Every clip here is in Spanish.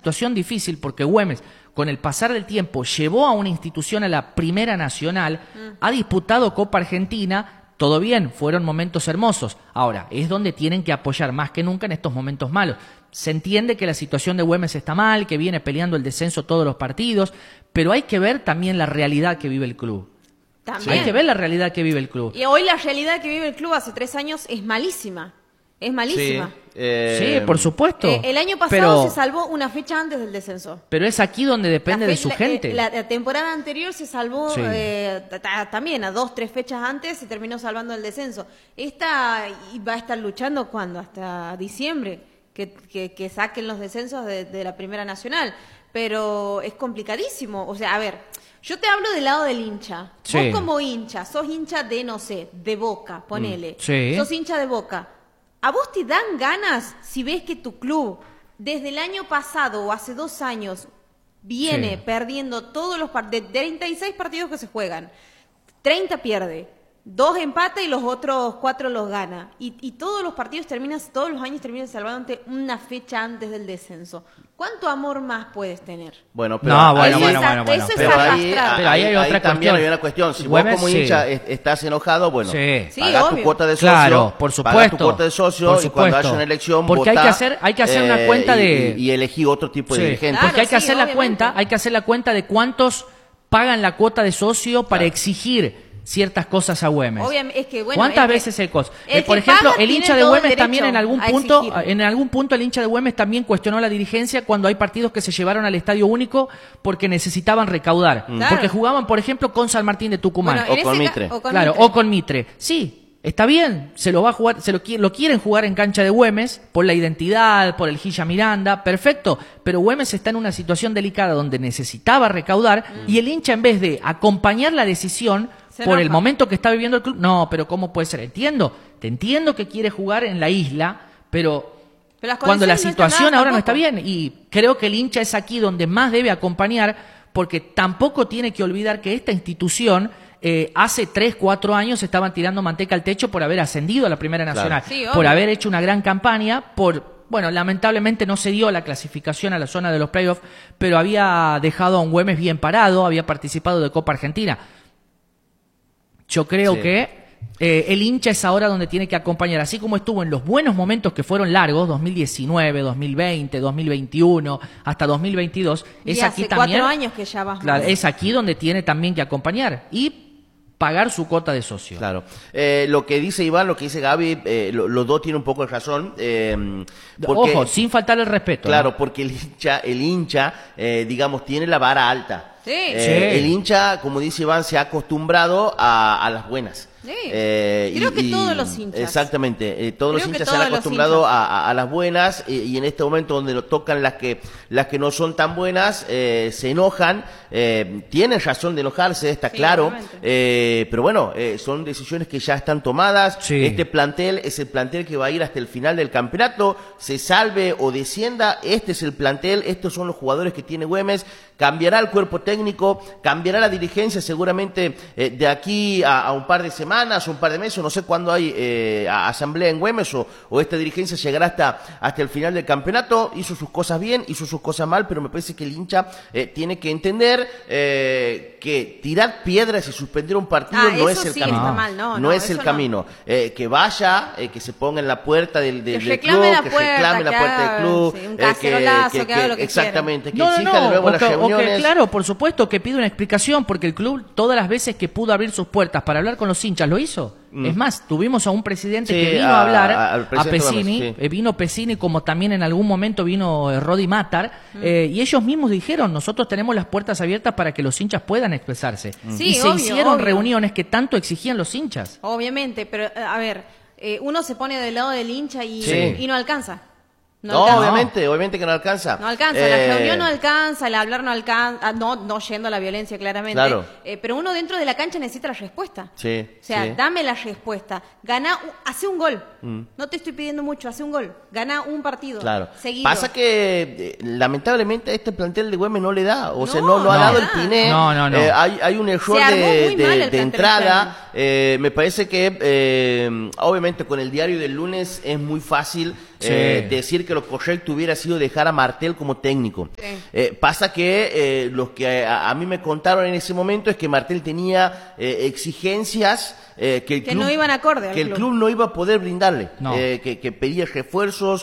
situación difícil porque Güemes, con el pasar del tiempo, llevó a una institución a la Primera Nacional, ha disputado Copa Argentina. Todo bien, fueron momentos hermosos. Ahora, es donde tienen que apoyar más que nunca en estos momentos malos. Se entiende que la situación de Güemes está mal, que viene peleando el descenso todos los partidos, pero hay que ver también la realidad que vive el club. También. Hay que ver la realidad que vive el club. Y hoy la realidad que vive el club hace 3 años es malísima. Es malísima. Sí, por supuesto. El año pasado se salvó una fecha antes del descenso. Pero es aquí donde depende de su gente. La temporada anterior se salvó también a 2, 3 fechas antes se terminó salvando el descenso. Esta va a estar luchando ¿cuándo? Hasta diciembre que saquen los descensos de la Primera Nacional. Pero es complicadísimo. O sea, a ver, yo te hablo del lado del hincha. Sí. Vos como hincha, sos hincha de, no sé, de Boca, ponele. Sí. Sos hincha de Boca. ¿A vos te dan ganas si ves que tu club desde el año pasado o hace 2 años viene perdiendo todos los partidos, de 36 partidos que se juegan, 30 pierde, 2 empata y los otros 4 los gana? Y todos los partidos todos los años terminan salvándote una fecha antes del descenso. ¿Cuánto amor más puedes tener? Bueno, pero eso es pero ahí hay otra cuestión. También hay una cuestión. Si vos como hincha estás enojado, bueno, pagá tu cuota de socio. Claro, por supuesto. Pagá tu cuota de socio y cuando haya una elección, porque votá, hay que hacer una cuenta y elegí otro tipo de dirigente. Porque hay que hacer la cuenta de cuántos pagan la cuota de socio para exigir ciertas cosas a Güemes. Obviamente, es que, bueno, ¿cuántas veces el costo? El por que ejemplo, paga el hincha tiene de todo Güemes el también derecho en algún punto el hincha de Güemes también cuestionó la dirigencia cuando hay partidos que se llevaron al Estadio Único porque necesitaban recaudar, porque jugaban, por ejemplo, con San Martín de Tucumán bueno, o con Mitre. o con Mitre. Sí. Está bien, se lo va a jugar, lo quieren jugar en cancha de Güemes por la identidad, por el Gilla Miranda, perfecto, pero Güemes está en una situación delicada donde necesitaba recaudar y el hincha, en vez de acompañar la decisión por el momento que está viviendo el club, no, pero ¿cómo puede ser? Te entiendo que quiere jugar en la isla, pero cuando la situación ahora no está bien, y creo que el hincha es aquí donde más debe acompañar, porque tampoco tiene que olvidar que esta institución hace 3, 4 años estaban tirando manteca al techo por haber ascendido a la Primera Nacional, por haber hecho una gran campaña, bueno, lamentablemente no se dio la clasificación a la zona de los playoffs, pero había dejado a un Güemes bien parado, había participado de Copa Argentina. Yo creo que el hincha es ahora donde tiene que acompañar, así como estuvo en los buenos momentos que fueron largos, 2019, 2020, 2021, hasta 2022, es aquí también. 4 años que ya va. Claro, es aquí donde tiene también que acompañar y pagar su cuota de socio. Claro. Lo que dice Iván, lo que dice Gaby, los dos tienen un poco de razón. Porque, ojo, sin faltar el respeto. Claro, porque el hincha, digamos, tiene la vara alta. El hincha, como dice Iván, se ha acostumbrado a las buenas. Creo que todos los hinchas. Exactamente, todos los hinchas se han acostumbrado a las buenas y en este momento donde nos tocan las que no son tan buenas, se enojan, tienen razón de enojarse, está claro, pero bueno, son decisiones que ya están tomadas. Este plantel es el plantel que va a ir hasta el final del campeonato, se salve o descienda, este es el plantel, estos son los jugadores que tiene Güemes. Cambiará el cuerpo técnico, cambiará la dirigencia seguramente de aquí a un par de semanas, un par de meses, no sé cuándo hay asamblea en Güemes o esta dirigencia llegará hasta el final del campeonato. Hizo sus cosas bien, hizo sus cosas mal, pero me parece que el hincha tiene que entender que tirar piedras y suspender un partido no es el camino. No es el camino. Que vaya, que se ponga en la puerta del club, que reclame la puerta del club, un cacerolazo, que haga lo que exactamente, que quiera. exija de nuevo las reuniones. Claro, por supuesto, que pide una explicación, porque el club todas las veces que pudo abrir sus puertas para hablar con los hinchas lo hizo. Es más, tuvimos a un presidente que vino a hablar, a Pesini, vino Pesini, como también en algún momento vino Rodi Matar, y ellos mismos dijeron, nosotros tenemos las puertas abiertas para que los hinchas puedan expresarse. Y se hicieron reuniones que tanto exigían los hinchas. Obviamente, pero a ver, uno se pone del lado del hincha y no alcanza. Obviamente que no alcanza. No alcanza, la reunión no alcanza, el hablar no alcanza, no yendo a la violencia claramente. Claro. Pero uno dentro de la cancha necesita la respuesta. Dame la respuesta. Hace un gol. No te estoy pidiendo mucho, hace un gol. Gana un partido. Seguido. Pasa que lamentablemente este plantel de Güemes no le da, no ha dado el piné. Hay un error de entrada. Me parece que obviamente con el diario del lunes es muy fácil decir que lo correcto hubiera sido dejar a Martel como técnico. Pasa que lo que a mí me contaron en ese momento es que Martel tenía exigencias que el club, no iban acorde al que el club no iba a poder brindarle, que pedía refuerzos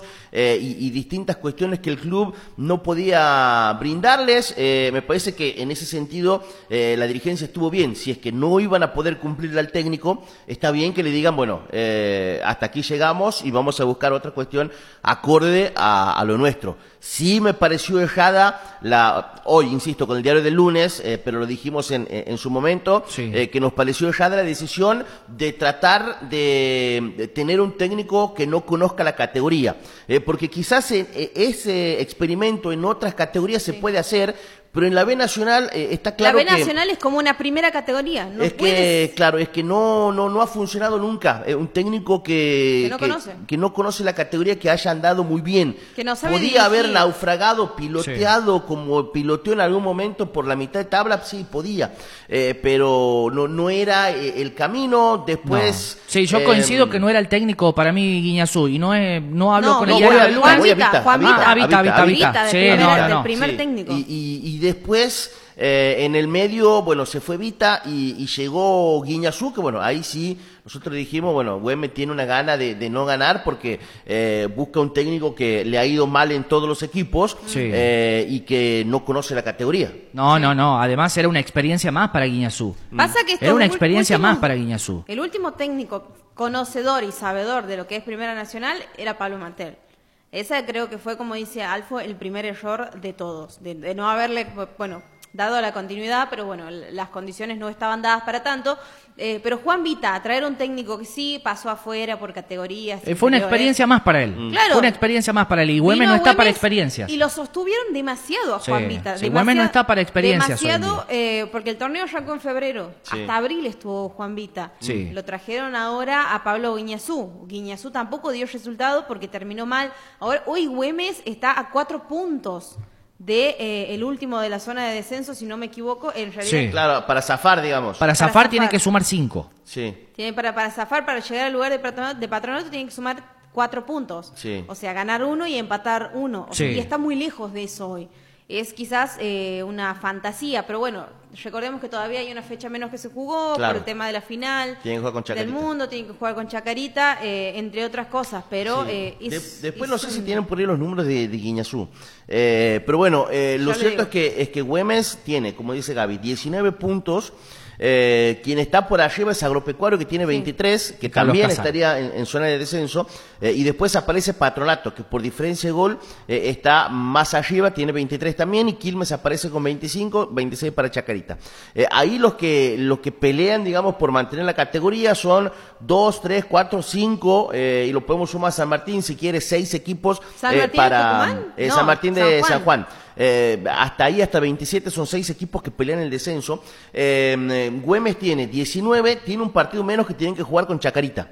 y distintas cuestiones que el club no podía brindarles. Me parece que en ese sentido la dirigencia estuvo bien. Si es que no iban a poder cumplirle al técnico, está bien que le digan, bueno, hasta aquí llegamos y vamos a buscar otra cuestión acorde a lo nuestro. Sí me pareció errada hoy, insisto, con el diario del lunes, pero lo dijimos en su momento, que nos pareció errada la decisión de tratar de tener un técnico que no conozca la categoría, porque quizás ese experimento en otras categorías se puede hacer, pero en la B Nacional está claro que... La B Nacional es como una primera categoría. No es que, claro, es que no ha funcionado nunca. Un técnico que no conoce la categoría, que haya andado muy bien. Que no sabe Podía dirigir. haber naufragado, piloteado, como piloteó en algún momento por la mitad de tabla, sí, podía. Pero no era el camino. Después... No. Sí, yo coincido que no era el técnico para mí Guiñazú. Y no hablo con el diario del lunes. Juan Vita. Sí, del primer técnico. Y después, en el medio, bueno, se fue Vita y llegó Guiñazú, que bueno, ahí sí, nosotros dijimos, bueno, Güemes tiene una gana de no ganar porque busca un técnico que le ha ido mal en todos los equipos y que no conoce la categoría. No, además era una experiencia más para Guiñazú. Pasa que era una experiencia más para Guiñazú. El último técnico conocedor y sabedor de lo que es Primera Nacional era Pablo Martel. Esa creo que fue, como dice Alfo, el primer error de todos, de no haberle, bueno, dado la continuidad, pero bueno, las condiciones no estaban dadas para tanto. Pero Juan Vita, traer un técnico que sí pasó afuera por categorías. Fue una experiencia más para él. Claro. Fue una experiencia más para él. Y Güemes no está para experiencias. Y lo sostuvieron demasiado a Juan Vita. Sí, Güemes no está para experiencias. Demasiado, porque el torneo arrancó en febrero. Hasta abril estuvo Juan Vita. Lo trajeron ahora a Pablo Guiñazú. Guiñazú tampoco dio resultado porque terminó mal. Hoy Güemes está a 4 puntos de el último de la zona de descenso, si no me equivoco, en realidad. Sí, claro, para zafar, digamos. Para zafar tiene que sumar 5. Sí. Tiene para zafar, para llegar al lugar de patronato, tiene que sumar 4 puntos. Sí. O sea, ganar 1 y empatar 1. Y está muy lejos de eso hoy. Es quizás una fantasía, pero bueno, recordemos que todavía hay una fecha menos que se jugó por el tema de la final del mundo, tienen que jugar con Chacarita, entre otras cosas, pero... Después no sé si tienen por ahí los números de Guiñazú, pero bueno, lo cierto es que Güemes tiene, como dice Gaby, 19 puntos. Quien está por arriba es Agropecuario, que tiene 23, que también estaría en zona de descenso, y después aparece Patronato, que por diferencia de gol está más arriba, tiene 23 también, y Quilmes aparece con 25, 26 para Chacarita. Ahí los que pelean, digamos, por mantener la categoría son 2, 3, 4, 5, y lo podemos sumar a San Martín, si quiere 6 equipos para San Martín de San Juan. Hasta ahí, hasta 27, son 6 equipos que pelean el descenso. Güemes tiene 19, tiene un partido menos que tienen que jugar con Chacarita.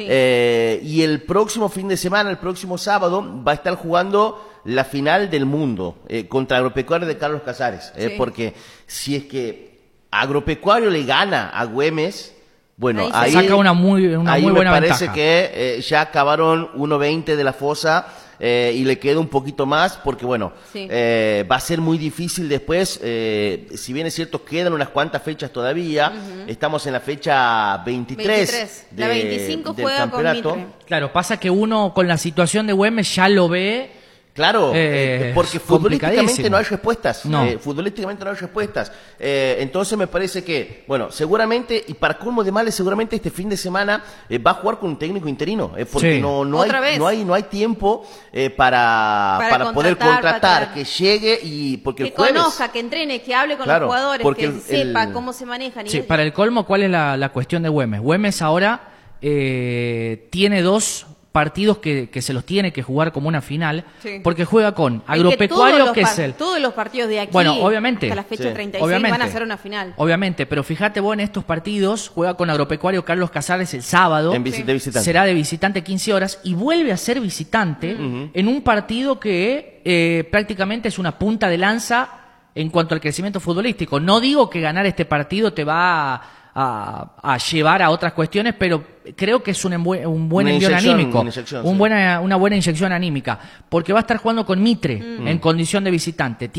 Y el próximo fin de semana, el próximo sábado, va a estar jugando la final del mundo contra Agropecuario de Carlos Casares. Porque si es que Agropecuario le gana a Güemes, bueno, ahí saca una muy buena ventaja. Me parece que ya acabaron 1.20 de la fosa. Y le queda un poquito más porque, bueno, va a ser muy difícil después, si bien es cierto, quedan unas cuantas fechas todavía, estamos en la fecha 23. La 25 del juega campeonato. con Mitre. Claro, pasa que uno con la situación de Güemes ya lo ve... Claro, porque futbolísticamente no hay respuestas. Futbolísticamente no hay respuestas. Entonces me parece que, bueno, seguramente, y para colmo de males, seguramente este fin de semana va a jugar con un técnico interino, porque no hay tiempo para poder contratar, que llegue y porque que conozca, que entrene, que hable con los jugadores, que sepa cómo se manejan. Sí, para el colmo, ¿cuál es la cuestión de Güemes? Güemes ahora tiene 2 partidos que se los tiene que jugar como una final, porque juega con Agropecuario, que es el... Todos los partidos de aquí, bueno, obviamente, hasta la fecha 36, van a ser una final. Obviamente, pero fíjate vos, en estos partidos, juega con Agropecuario Carlos Casares el sábado, de visitante. Será de visitante 15 horas, y vuelve a ser visitante en un partido que prácticamente es una punta de lanza en cuanto al crecimiento futbolístico. No digo que ganar este partido te va a llevar a otras cuestiones, pero creo que es un buen envión anímico, una buena inyección anímica, porque va a estar jugando con Mitre en condición de visitante.